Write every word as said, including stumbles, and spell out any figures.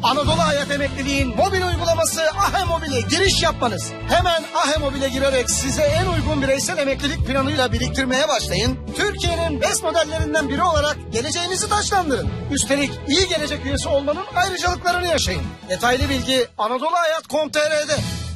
Anadolu Hayat Emekliliğin mobil uygulaması Ahe Mobil'e giriş yapmanız. Hemen Ahe Mobil'e girerek size en uygun bireysel emeklilik planıyla biriktirmeye başlayın. Türkiye'nin best modellerinden biri olarak geleceğinizi taçlandırın. Üstelik iyi gelecek üyesi olmanın ayrıcalıklarını yaşayın. Detaylı bilgi anadolu hayat nokta com nokta tr'de.